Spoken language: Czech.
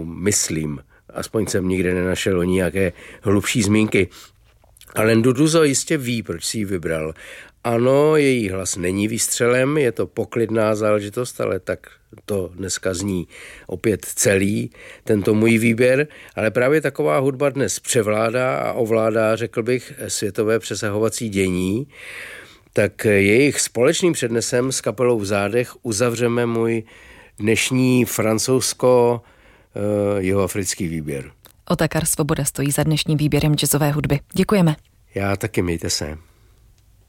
myslím. Aspoň jsem nikde nenašel o ní nějaké hlubší zmínky. Ale Nduduzo jistě ví, proč si ji vybral. Ano, její hlas není výstřelem, je to poklidná záležitost, ale tak to dneska zní opět celý tento můj výběr. Ale právě taková hudba dnes převládá a ovládá, řekl bych, světové přesahovací dění. Tak jejich společným přednesem s kapelou v zádech uzavřeme můj dnešní francouzsko-jihoafrický výběr. Otakar Svoboda stojí za dnešním výběrem jazzové hudby. Děkujeme. Já taky, mějte se.